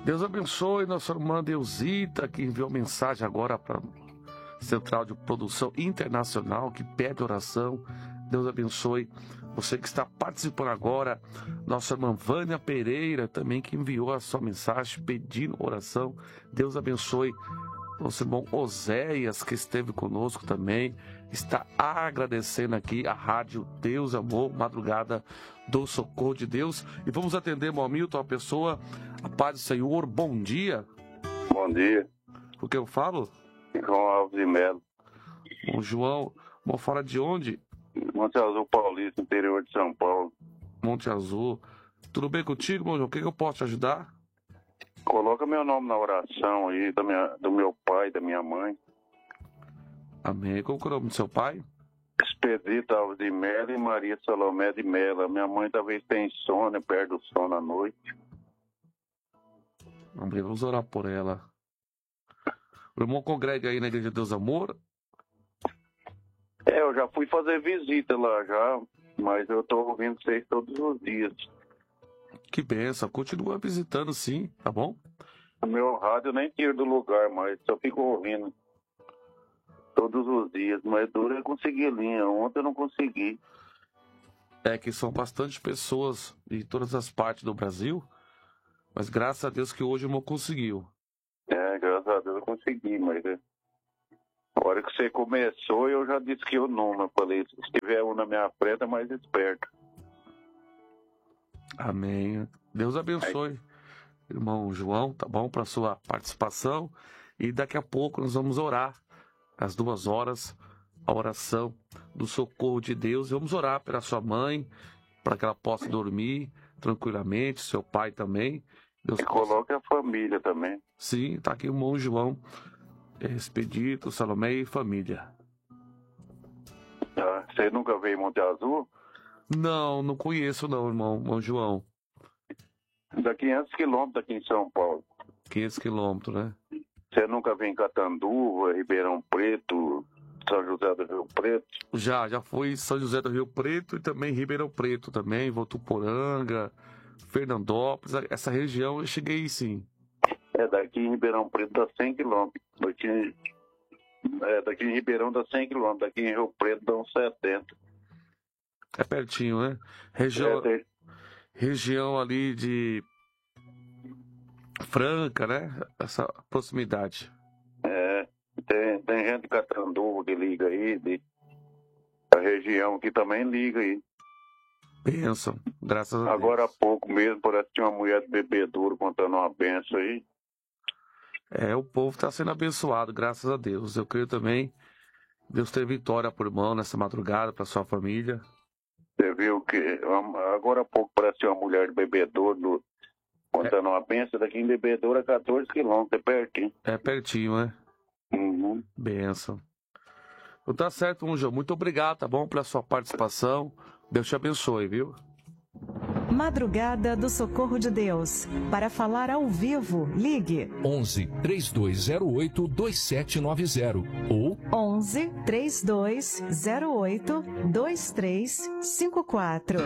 Deus abençoe nossa irmã Deusita, que enviou mensagem agora para Central de Produção Internacional, que pede oração. Deus abençoe você que está participando agora. Nossa irmã Vânia Pereira também, que enviou a sua mensagem pedindo oração. Deus abençoe nosso irmão Oséias, que esteve conosco também, está agradecendo aqui a rádio Deus Amor, Madrugada do Socorro de Deus. E vamos atender, irmão Hamilton, a pessoa. A paz do Senhor, bom dia. Bom dia. O que eu falo? João Alves de Melo. O João, bom, fora de onde? Monte Azul Paulista, interior de São Paulo. Monte Azul. Tudo bem contigo, irmão João? O que eu posso te ajudar? Coloca meu nome na oração aí, do meu pai, da minha mãe. Amém. Qual que é o nome do seu pai? Expedito Alves de Melo e Maria Salomé de Melo. Minha mãe talvez tenha insônia, perde o sono à noite. Amém. Vamos orar por ela. O irmão congrega aí na Igreja de Deus Amor? Eu já fui fazer visita lá já, mas eu tô ouvindo vocês todos os dias. Que benção. Continua visitando sim, tá bom? O meu rádio eu nem tiro do lugar, mas só fico ouvindo todos os dias. Mas duro é conseguir linha. Ontem eu não consegui. É que são bastante pessoas de todas as partes do Brasil, mas graças a Deus que hoje o irmão conseguiu. Graças a Deus eu consegui, mas a hora que você começou eu já disse que o número. Falei, se tiver um na minha frente é mais esperto. Amém. Deus abençoe, irmão João, tá bom? Para sua participação. E daqui a pouco nós vamos orar, às 2h, a oração do socorro de Deus. Vamos orar pela sua mãe, para que ela possa dormir tranquilamente, seu pai também. Deus e coloque a família também. Sim, tá aqui o irmão João, Expedito, Salomé e família. Você nunca veio em Monte Azul? Não conheço não, irmão João. Dá 500 quilômetros aqui em São Paulo. 500 quilômetros, né? Você nunca veio em Catanduva, Ribeirão Preto, São José do Rio Preto? Já fui em São José do Rio Preto e também Ribeirão Preto também, Votuporanga, Fernandópolis, essa região eu cheguei sim. Daqui em Ribeirão Preto dá 100 quilômetros. Daqui em Ribeirão dá 100 quilômetros, daqui em Rio Preto dá uns 70. É pertinho, né? Região ali de Franca, né? Essa proximidade. Tem gente de Catanduva que liga aí, a região que também liga aí. Bênção, graças a Deus. Agora há pouco mesmo, parece que tinha uma mulher de bebedouro contando uma benção aí. O povo está sendo abençoado, graças a Deus. Eu creio também, Deus tem vitória por irmão nessa madrugada, para sua família. Você viu que agora há pouco parece uma mulher de bebedouro contando uma benção, daqui em bebedouro é 14 quilômetros, é pertinho. É pertinho, né? Uhum. Bênção. Então tá certo, João. Muito obrigado, tá bom, pela sua participação. Deus te abençoe, viu? Madrugada do Socorro de Deus. Para falar ao vivo, ligue 11 3208 2790 ou 11 3208 2354.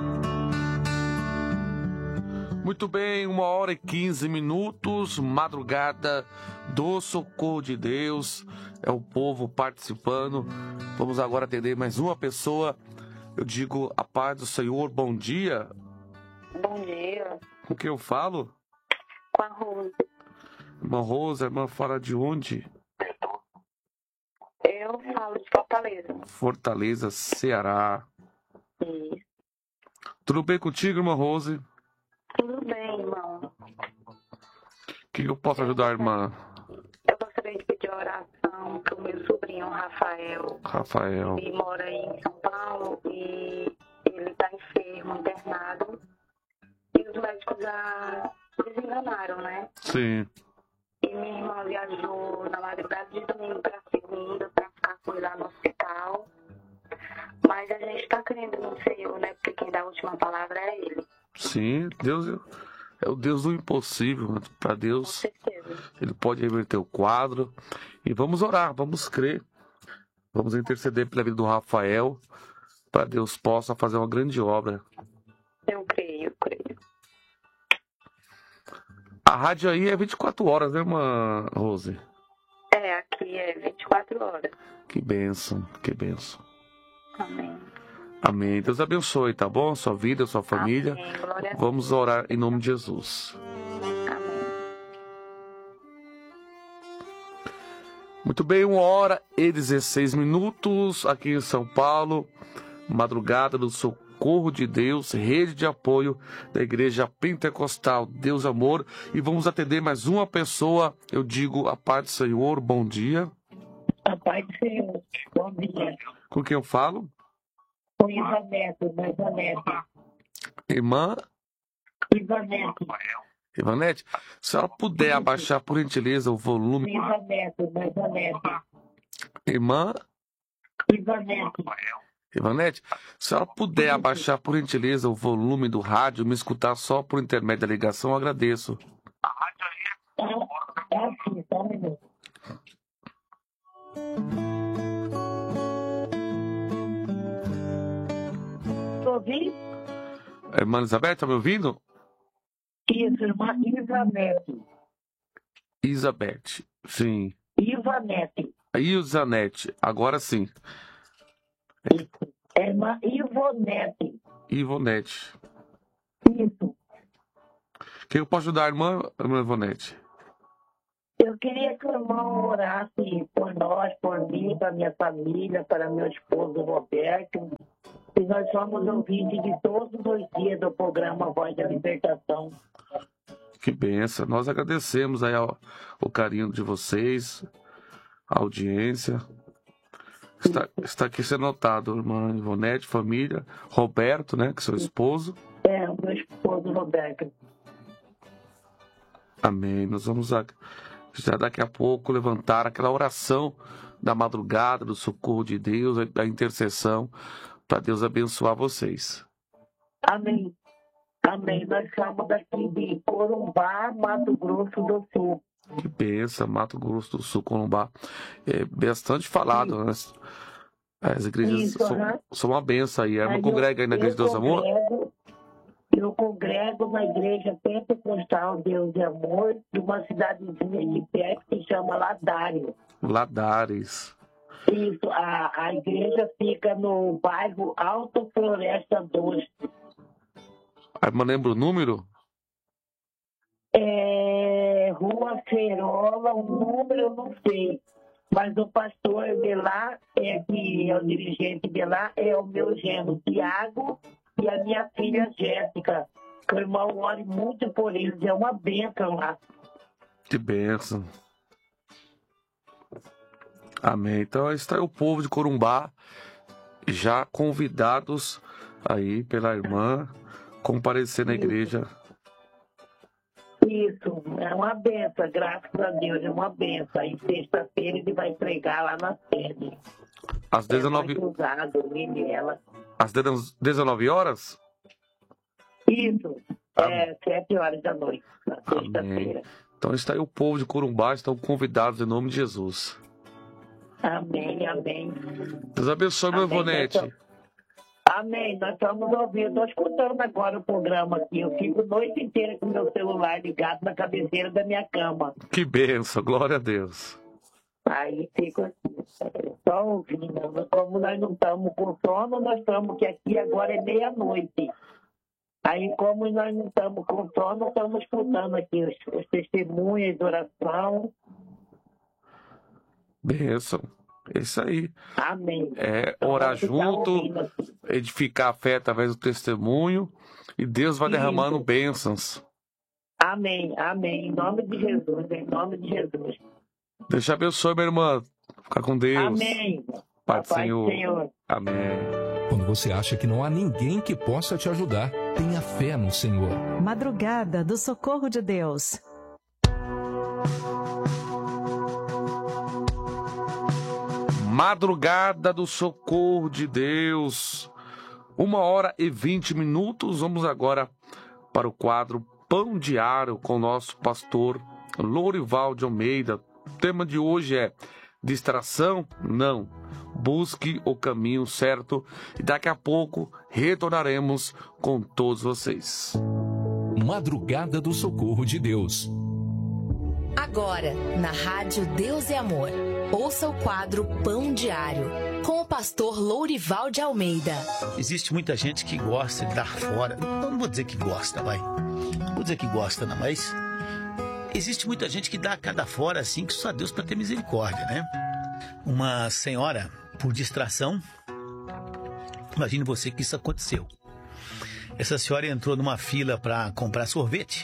Muito bem, 1h15, madrugada do Socorro de Deus. É o povo participando. Vamos agora atender mais uma pessoa. Eu digo a paz do Senhor, bom dia. Bom dia. Com quem eu falo? Com a Rosa. Irmã Rosa, irmã fala de onde? Eu falo de Fortaleza. Fortaleza, Ceará. Isso. Tudo bem contigo, irmã Rose? Tudo bem, irmão. O que eu posso ajudar, irmã? Eu gostaria de pedir oração para o meu sobrinho, Rafael. Ele mora aí em São Paulo e ele está enfermo, internado. E os médicos já desenganaram, né? Sim. E minha irmã viajou na madrugada de domingo para segunda para ficar com ele lá no hospital. Mas a gente está crendo no Senhor, né? Porque quem dá a última palavra é Ele. Sim, Deus é o Deus do impossível. Para Deus, Ele pode reverter o quadro. E vamos orar, vamos crer. Vamos interceder pela vida do Rafael, para Deus possa fazer uma grande obra. Eu creio. A rádio aí é 24 horas, né, irmã Rose? É, aqui é 24 horas. Que bênção, que bênção. Amém. Amém. Deus abençoe, tá bom? Sua vida, sua família. Amém. Glória a Deus. Vamos orar em nome de Jesus. Amém. Muito bem, 1h16 aqui em São Paulo. Madrugada do Socorro de Deus, rede de apoio da Igreja Pentecostal Deus Amor. E vamos atender mais uma pessoa. Eu digo a paz do Senhor, bom dia. A paz do Senhor, bom dia. Com quem eu falo? Com Ivanete. Irmã? Ivanete. Ivanete, se ela puder abaixar, por gentileza, o volume. Ivanete. Irmã? Ivanete, se ela puder abaixar, por gentileza, o volume do rádio, me escutar só por intermédio da ligação, eu agradeço. Assim, só um minuto. Estou ouvindo? Irmã Elizabeth, tá me ouvindo? Isso, irmã Ivanete. Isabeth, sim. Ivanete. Isanete, agora sim. É irmã Ivonete. Ivonete. Isso. O que eu posso ajudar, irmã Ivonete? Eu queria que o irmão orasse por nós, por mim, para minha família, para meu esposo Roberto. E nós somos ouvintes de todos os dias do programa Voz da Libertação. Que bênção. Nós agradecemos aí o carinho de vocês, a audiência. Está aqui sendo notado, irmã Ivonete, família, Roberto, né, que é seu esposo. É, o meu esposo Roberto. Amém. Nós vamos já daqui a pouco levantar aquela oração da madrugada, do socorro de Deus, da intercessão, para Deus abençoar vocês. Amém. Amém. Nós somos daqui de Corumbá, Mato Grosso do Sul. Que bênção, Mato Grosso do Sul, Corumbá. É bastante falado, né? As igrejas são uma benção aí. Ela congrega aí na Igreja de Deus Amor? Eu congrego na Igreja Pentecostal Deus de Amor, de uma cidadezinha de perto que se chama Ladares. Ladares. Isso, a igreja fica no bairro Alto Floresta 2. A irmã lembra o número? Rua Ferola, o número eu não sei. Mas o pastor de lá, que é o dirigente de lá, é o meu genro Tiago e a minha filha Jéssica. O irmão ore muito por eles, é uma bênção lá. Que bênção. Amém. Então está aí o povo de Corumbá, já convidados aí pela irmã, comparecer na igreja. Isso, é uma benção, graças a Deus, é uma benção. Aí sexta-feira ele vai pregar lá na sede. Às 19 Às 19 horas? Isso, 7 horas da noite, na sexta-feira. Então está aí o povo de Corumbá, estão convidados em nome de Jesus. Amém, amém. Deus abençoe, meu Ivonete. Amém, nós estamos ouvindo, estou escutando agora o programa aqui. Eu fico a noite inteira com o meu celular ligado na cabeceira da minha cama. Que bênção, glória a Deus. Aí fico só ouvindo. Como nós não estamos com sono, nós estamos que aqui agora é meia-noite. Aí como nós não estamos com sono, estamos escutando aqui os testemunhos de oração. Bênção. É isso aí. Amém. Orar junto, edificar a fé através do testemunho, e Deus vai derramando bênçãos. Amém, amém. Em nome de Jesus, em nome de Jesus. Deus te abençoe, minha irmã. Fica com Deus. Amém. Pai do Senhor. Amém. Quando você acha que não há ninguém que possa te ajudar, tenha fé no Senhor. Madrugada do Socorro de Deus. Madrugada do Socorro de Deus. 1h20. Vamos agora para o quadro Pão Diário com o nosso pastor Lourival de Almeida. O tema de hoje é distração? Não. Busque o caminho certo. E daqui a pouco retornaremos com todos vocês. Madrugada do Socorro de Deus. Agora, na Rádio Deus e Amor, ouça o quadro Pão Diário, com o pastor Lourival de Almeida. Existe muita gente que gosta de dar fora. Não vou dizer que gosta, vai. Não vou dizer que gosta, não, mas existe muita gente que dá cada fora assim, que só Deus para ter misericórdia, né? Uma senhora, por distração, imagine você que isso aconteceu. Essa senhora entrou numa fila para comprar sorvete.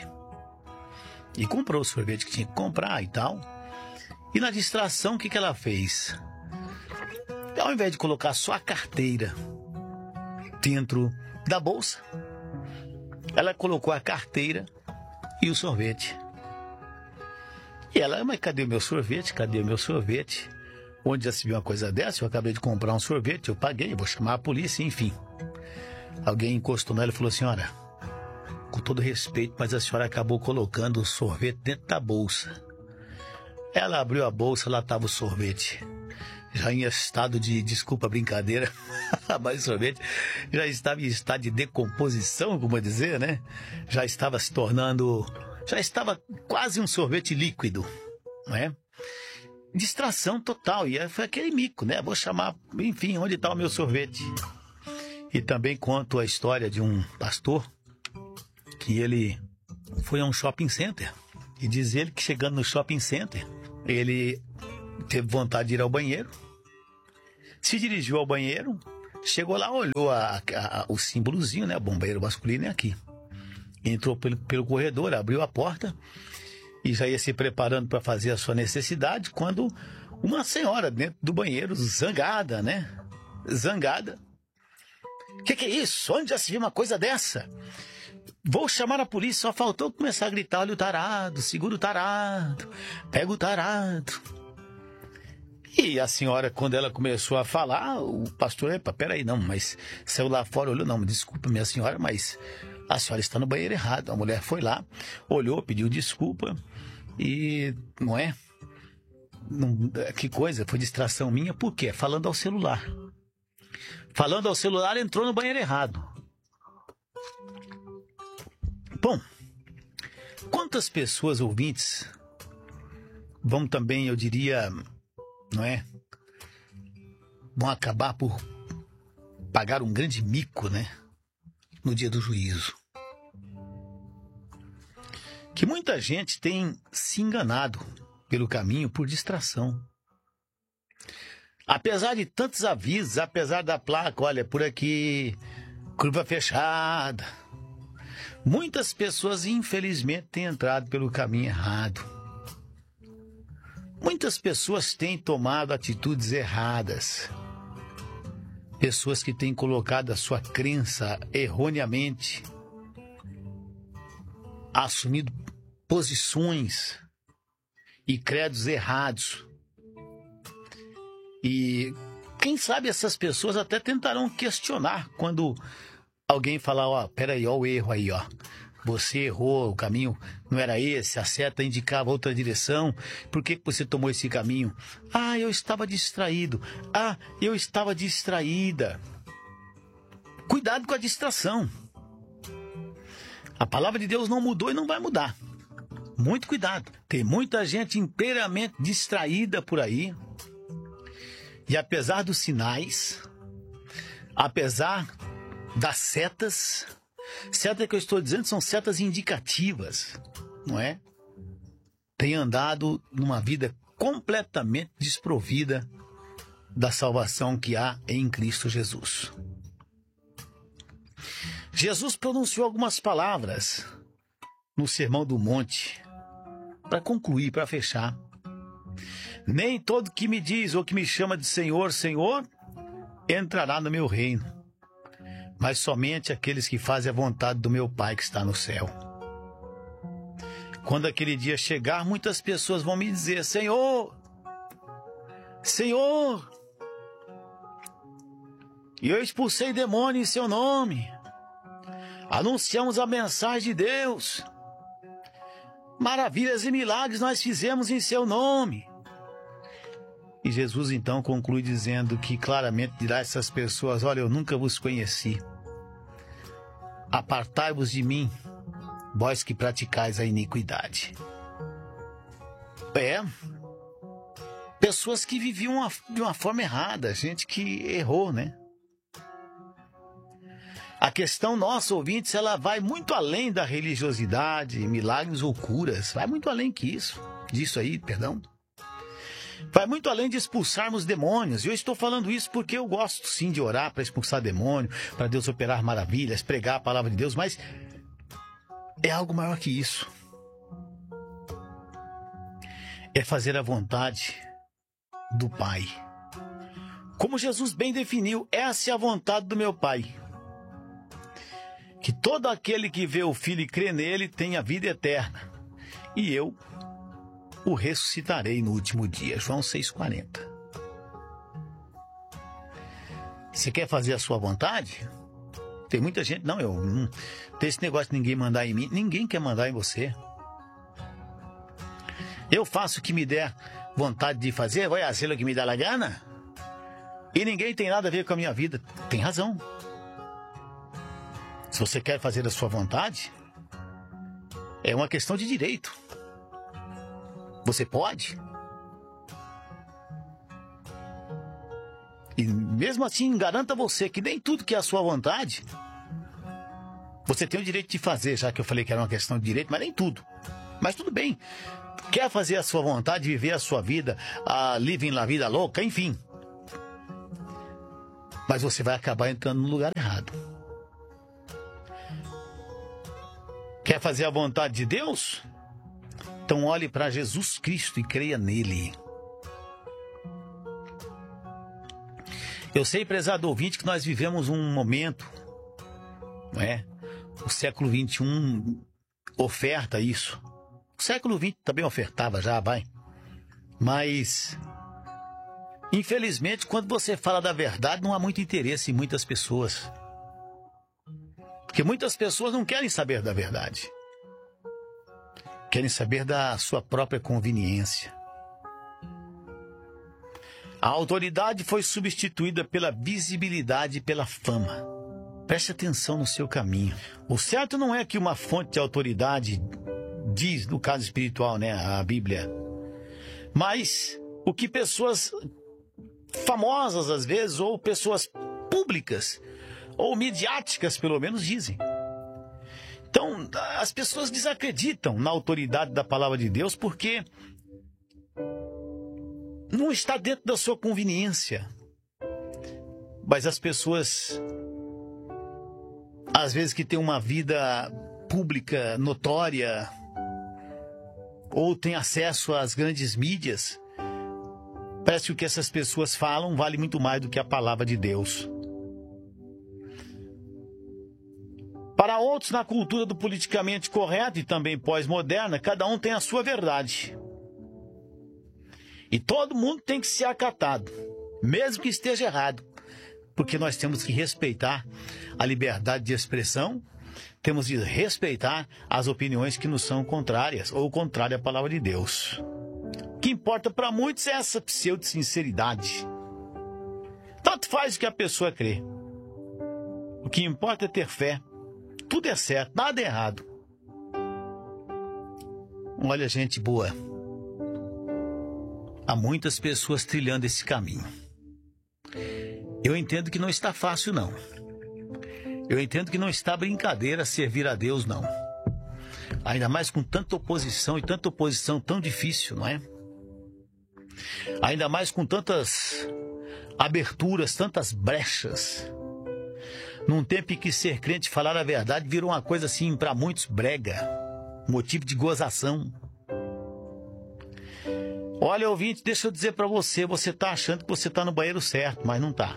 E comprou o sorvete que tinha que comprar e tal. E na distração, o que ela fez? Ao invés de colocar só a carteira dentro da bolsa, ela colocou a carteira e o sorvete. E ela, mas cadê o meu sorvete? Cadê o meu sorvete? Onde já se viu uma coisa dessa? Eu acabei de comprar um sorvete, eu paguei, vou chamar a polícia, enfim. Alguém encostou nela e falou: senhora, com todo respeito, mas a senhora acabou colocando o sorvete dentro da bolsa. Ela abriu a bolsa, lá estava o sorvete. Já em estado de, desculpa a brincadeira, mas o sorvete já estava em estado de decomposição, como dizer, né? Já estava se tornando, já estava quase um sorvete líquido, não é? Distração total, e foi aquele mico, né? Vou chamar, enfim, onde está o meu sorvete? E também conto a história de um pastor que ele foi a um shopping center. E diz ele que chegando no shopping center, ele teve vontade de ir ao banheiro, se dirigiu ao banheiro, chegou lá, olhou o símbolozinho, né? O bombeiro masculino é aqui. Entrou pelo corredor, abriu a porta e já ia se preparando para fazer a sua necessidade, quando uma senhora dentro do banheiro, zangada, né? Zangada. Que é isso? Onde já se viu uma coisa dessa? Vou chamar a polícia, só faltou começar a gritar: olha o tarado, segura o tarado, pega o tarado. E a senhora, quando ela começou a falar, o pastor: epa, peraí, não, mas saiu lá fora, olhou: não, desculpa minha senhora, mas a senhora está no banheiro errado. A mulher foi lá, olhou, pediu desculpa e, não é? Que coisa, foi distração minha, por quê? Falando ao celular. Falando ao celular, entrou no banheiro errado. Bom, quantas pessoas ouvintes vão também, eu diria, não é? Vão acabar por pagar um grande mico, né? No dia do juízo. Que muita gente tem se enganado pelo caminho por distração. Apesar de tantos avisos, apesar da placa, olha, por aqui, curva fechada. Muitas pessoas, infelizmente, têm entrado pelo caminho errado. Muitas pessoas têm tomado atitudes erradas. Pessoas que têm colocado a sua crença erroneamente, assumido posições e credos errados. E quem sabe essas pessoas até tentarão questionar quando alguém falar: ó, peraí, ó o erro aí, ó. Você errou, o caminho não era esse, a seta indicava outra direção. Por que você tomou esse caminho? Ah, eu estava distraído. Ah, eu estava distraída. Cuidado com a distração. A palavra de Deus não mudou e não vai mudar. Muito cuidado. Tem muita gente inteiramente distraída por aí. E apesar dos sinais, apesar das setas, seta que eu estou dizendo são setas indicativas, não é? Tem andado numa vida completamente desprovida da salvação que há em Cristo Jesus. Jesus pronunciou algumas palavras no Sermão do Monte, para concluir, para fechar. Nem todo que me diz ou que me chama de Senhor, Senhor, entrará no meu reino, mas somente aqueles que fazem a vontade do meu Pai que está no céu. Quando aquele dia chegar, muitas pessoas vão me dizer: Senhor, Senhor, e eu expulsei demônio em seu nome, anunciamos a mensagem de Deus, maravilhas e milagres nós fizemos em seu nome. E Jesus então conclui dizendo que claramente dirá a essas pessoas: olha, eu nunca vos conheci. Apartai-vos de mim, vós que praticais a iniquidade. Pessoas que viviam de uma forma errada, gente que errou, né? A questão nossa, ouvintes, ela vai muito além da religiosidade, milagres ou curas. Vai muito além disso aí, perdão. Vai muito além de expulsarmos demônios. E eu estou falando isso porque eu gosto sim de orar para expulsar demônio, para Deus operar maravilhas, pregar a palavra de Deus, mas é algo maior que isso. É fazer a vontade do Pai. Como Jesus bem definiu, essa é a vontade do meu Pai. Que todo aquele que vê o Filho e crê nele tenha vida eterna. E eu o ressuscitarei no último dia. João 6,40. Você quer fazer a sua vontade? Tem muita gente, não tem esse negócio de ninguém mandar em mim. Ninguém quer mandar em você. Eu faço o que me der vontade de fazer, vai fazer o que me dá a gana. E ninguém tem nada a ver com a minha vida. Tem razão. Se você quer fazer a sua vontade, é uma questão de direito. Você pode. E mesmo assim, garanta você que nem tudo que é a sua vontade, você tem o direito de fazer, já que eu falei que era uma questão de direito, mas nem tudo. Mas tudo bem. Quer fazer a sua vontade, viver a sua vida, living la vida louca, enfim. Mas você vai acabar entrando no lugar errado. Quer fazer a vontade de Deus? Então olhe para Jesus Cristo e creia nele. Eu sei, prezado ouvinte, que nós vivemos um momento, não é? O século XXI oferta isso. O século XX também ofertava já, vai. Mas, infelizmente, quando você fala da verdade, não há muito interesse em muitas pessoas. Porque muitas pessoas não querem saber da verdade. Querem saber da sua própria conveniência. A autoridade foi substituída pela visibilidade e pela fama. Preste atenção no seu caminho. O certo não é que uma fonte de autoridade diz, no caso espiritual, né, a Bíblia, mas o que pessoas famosas, às vezes, ou pessoas públicas, ou midiáticas, pelo menos, dizem. Então, as pessoas desacreditam na autoridade da palavra de Deus porque não está dentro da sua conveniência. Mas as pessoas, às vezes, que têm uma vida pública notória, ou têm acesso às grandes mídias, parece que o que essas pessoas falam vale muito mais do que a palavra de Deus. Para outros, na cultura do politicamente correto e também pós-moderna, cada um tem a sua verdade. E todo mundo tem que ser acatado, mesmo que esteja errado, porque nós temos que respeitar a liberdade de expressão, temos de respeitar as opiniões que nos são contrárias ou contrárias à palavra de Deus. O que importa para muitos é essa pseudo-sinceridade. Tanto faz o que a pessoa crê. O que importa é ter fé. Tudo é certo, nada é errado. Olha, gente boa. Há muitas pessoas trilhando esse caminho. Eu entendo que não está fácil, não. Eu entendo que não está brincadeira servir a Deus, não. Ainda mais com tanta oposição e tanta oposição tão difícil, não é? Ainda mais com tantas aberturas, tantas brechas. Num tempo em que ser crente e falar a verdade virou uma coisa assim, para muitos, brega. Motivo de gozação. Olha, ouvinte, deixa eu dizer para você, você está achando que você está no banheiro certo, mas não está.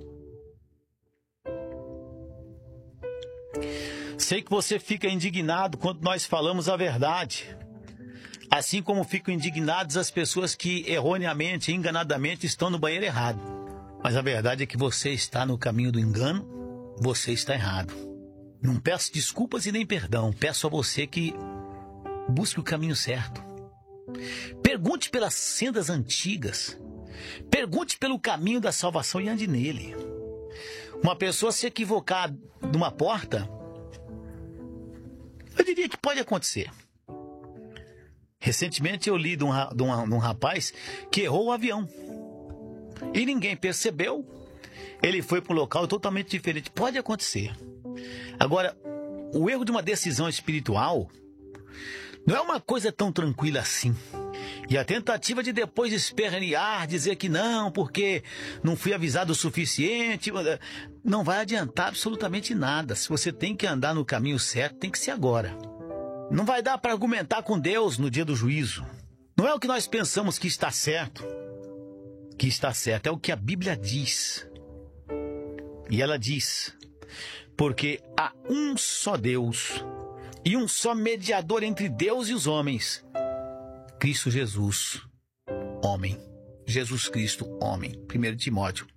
Sei que você fica indignado quando nós falamos a verdade. Assim como ficam indignadas as pessoas que erroneamente, enganadamente estão no banheiro errado. Mas a verdade é que você está no caminho do engano, você está errado. Não peço desculpas e nem perdão, peço a você que busque o caminho certo. Pergunte pelas sendas antigas. Pergunte pelo caminho da salvação e ande nele. Uma pessoa se equivocar numa porta, eu diria que pode acontecer. Recentemente eu li de um rapaz que errou o avião. E ninguém percebeu. Ele foi para um local totalmente diferente. Pode acontecer. Agora, o erro de uma decisão espiritual não é uma coisa tão tranquila assim. E a tentativa de depois espernear, dizer que não, porque não fui avisado o suficiente, não vai adiantar absolutamente nada. Se você tem que andar no caminho certo, tem que ser agora. Não vai dar para argumentar com Deus no dia do juízo. Não é o que nós pensamos que está certo. Que está certo, é o que a Bíblia diz. E ela diz: porque há um só Deus e um só mediador entre Deus e os homens, Cristo Jesus, homem. Jesus Cristo, homem. 1 Timóteo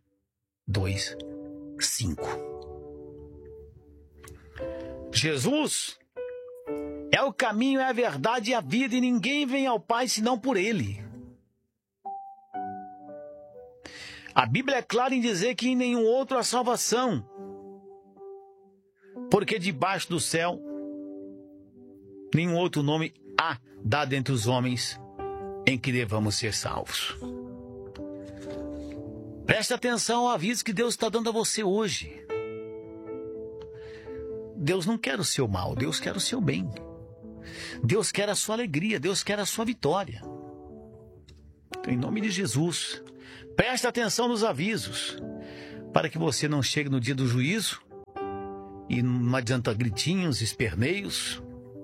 2:5. Jesus é o caminho, é a verdade e a vida, e ninguém vem ao Pai senão por Ele. A Bíblia é clara em dizer que em nenhum outro há salvação, porque debaixo do céu nenhum outro nome há dado entre os homens em que devamos ser salvos. Preste atenção ao aviso que Deus está dando a você hoje. Deus não quer o seu mal, Deus quer o seu bem. Deus quer a sua alegria, Deus quer a sua vitória. Então, em nome de Jesus, preste atenção nos avisos, para que você não chegue no dia do juízo e não adianta gritinhos, esperneios,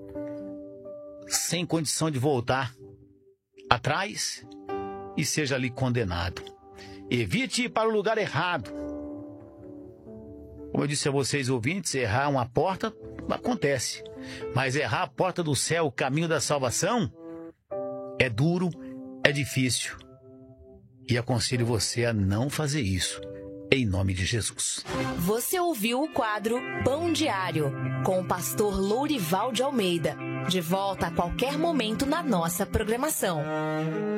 sem condição de voltar atrás e seja ali condenado. Evite ir para o lugar errado. Como eu disse a vocês, ouvintes, errar uma porta acontece, mas errar a porta do céu, o caminho da salvação, é duro, é difícil. E aconselho você a não fazer isso, em nome de Jesus. Você ouviu o quadro Pão Diário, com o pastor Lourival de Almeida. De volta a qualquer momento na nossa programação.